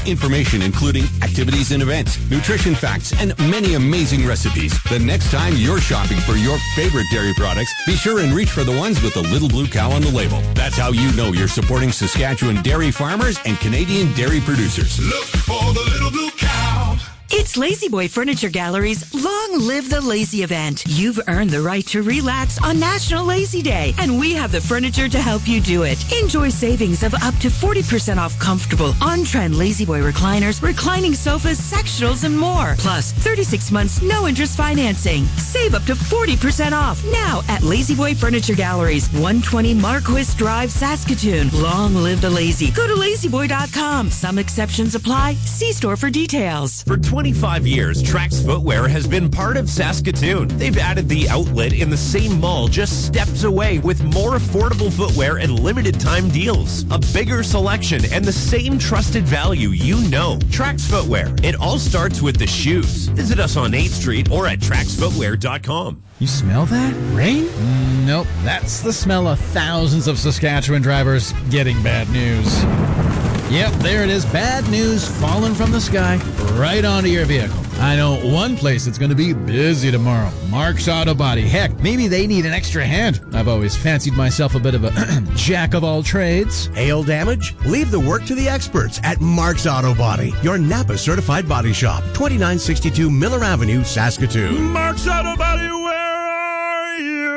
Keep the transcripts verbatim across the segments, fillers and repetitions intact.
Information including activities and events, nutrition facts, and many amazing recipes. The next time you're shopping for your favorite dairy products, be sure and reach for the ones with the little blue cow on the label. That's how you know you're supporting Saskatchewan dairy farmers and Canadian dairy producers. Look for the little blue cow. It's Lazy Boy Furniture Gallery's Long Live the Lazy event. You've earned the right to relax on National Lazy Day, and we have the furniture to help you do it. Enjoy savings of up to forty percent off comfortable, on-trend Lazy Boy recliners, reclining sofas, sectionals, and more. Plus, thirty-six months no-interest financing. Save up to forty percent off now at Lazy Boy Furniture Galleries, one twenty Marquis Drive, Saskatoon. Long live the lazy. Go to lazy boy dot com. Some exceptions apply. See store for details. For twenty-five years, Trax Footwear has been part of Saskatoon. They've added the outlet in the same mall just steps away with more affordable footwear and limited time deals. A bigger selection and the same trusted value you know. Trax Footwear. It all starts with the shoes. Visit us on eighth Street or at trax footwear dot com. You smell that? Rain? Mm, nope. That's the smell of thousands of Saskatchewan drivers getting bad news. Yep, there it is. Bad news falling from the sky right onto your vehicle. I know one place that's going to be busy tomorrow. Mark's Auto Body. Heck, maybe they need an extra hand. I've always fancied myself a bit of a jack of all trades. Hail damage? Leave the work to the experts at Mark's Auto Body, your Napa certified body shop. twenty-nine sixty-two Miller Avenue, Saskatoon. Mark's Auto Body, where are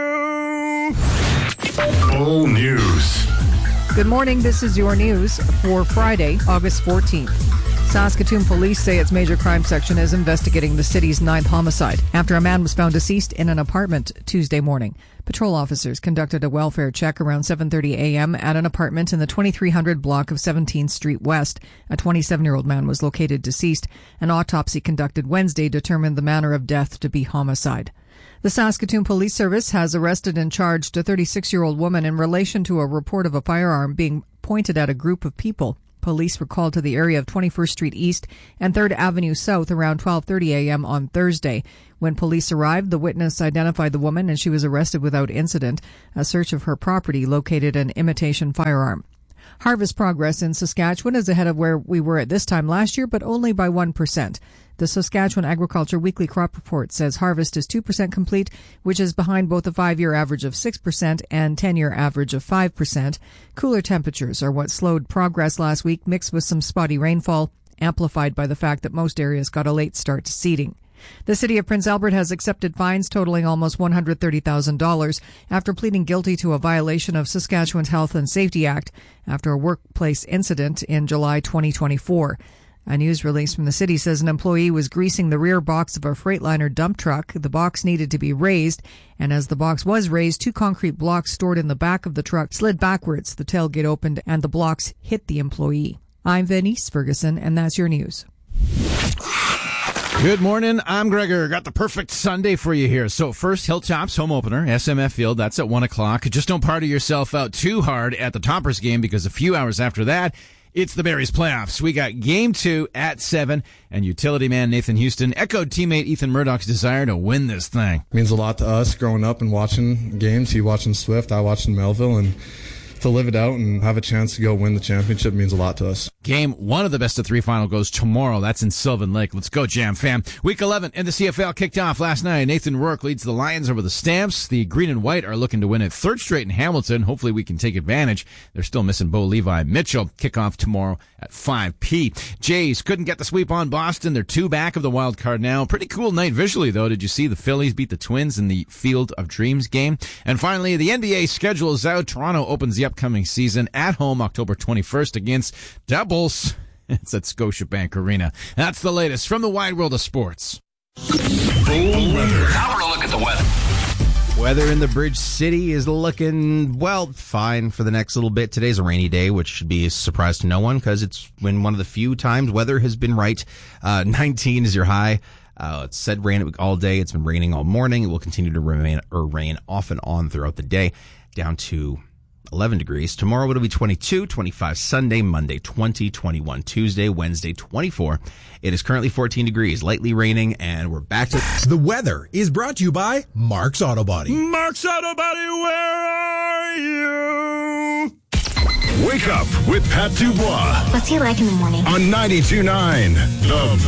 you? Full news. Good morning, this is your news for Friday, August fourteenth. Saskatoon police say its major crime section is investigating the city's ninth homicide after a man was found deceased in an apartment Tuesday morning. Patrol officers conducted a welfare check around seven thirty a.m. at an apartment in the twenty-three hundred block of seventeenth Street West. A twenty-seven-year-old man was located deceased. An autopsy conducted Wednesday determined the manner of death to be homicide. The Saskatoon Police Service has arrested and charged a thirty-six-year-old woman in relation to a report of a firearm being pointed at a group of people. Police were called to the area of twenty-first Street East and third Avenue South around twelve thirty a.m. on Thursday. When police arrived, the witness identified the woman and she was arrested without incident. A search of her property located an imitation firearm. Harvest progress in Saskatchewan is ahead of where we were at this time last year, but only by one percent. The Saskatchewan Agriculture Weekly Crop Report says harvest is two percent complete, which is behind both the five-year average of six percent and ten-year average of five percent. Cooler temperatures are what slowed progress last week, mixed with some spotty rainfall, amplified by the fact that most areas got a late start to seeding. The City of Prince Albert has accepted fines totaling almost one hundred thirty thousand dollars after pleading guilty to a violation of Saskatchewan's Health and Safety Act after a workplace incident in July twenty twenty-four. A news release from the city says an employee was greasing the rear box of a Freightliner dump truck. The box needed to be raised, and as the box was raised, two concrete blocks stored in the back of the truck slid backwards. The tailgate opened, and the blocks hit the employee. I'm Venice Ferguson, and that's your news. Good morning, I'm Gregor. Got the perfect Sunday for you here. So first, Hilltops home opener, S M F Field, that's at one o'clock. Just don't party yourself out too hard at the Toppers game, because a few hours after that, it's the Berries playoffs. We got game two at seven, and utility man Nathan Houston echoed teammate Ethan Murdoch's desire to win this thing. It means a lot to us growing up and watching games. He watching Swift, I watching Melville, and to live it out and have a chance to go win the championship means a lot to us. Game one of the best of three final goes tomorrow. That's in Sylvan Lake. Let's go, Jam fam. Week eleven in the C F L kicked off last night. Nathan Rourke leads the Lions over the Stamps. The Green and White are looking to win it third straight in Hamilton. Hopefully we can take advantage. They're still missing Bo Levi Mitchell. Kickoff tomorrow at five p.m. Jays couldn't get the sweep on Boston. They're two back of the wild card now. Pretty cool night visually, though. Did you see the Phillies beat the Twins in the Field of Dreams game? And finally, the N B A schedule is out. Toronto opens the upcoming season at home October twenty-first against Devils. It's at Scotiabank Arena. That's the latest from the wide world of sports. Full weather. Now we're going to look at the weather. Weather in the Bridge City is looking, well, fine for the next little bit. Today's a rainy day, which should be a surprise to no one because it's been one of the few times weather has been right. Uh, nineteen is your high. Uh, it's said rain all day. It's been raining all morning. It will continue to remain or rain off and on throughout the day, down to eleven degrees. Tomorrow it'll be twenty-two, twenty-five Sunday, Monday twenty, twenty-one Tuesday, Wednesday twenty-four. It is currently fourteen degrees, lightly raining, and we're back to... The weather is brought to you by Mark's Auto Body. Mark's Auto Body, where are you? Wake up with Pat Dubois What's he like in the morning? on ninety-two point nine The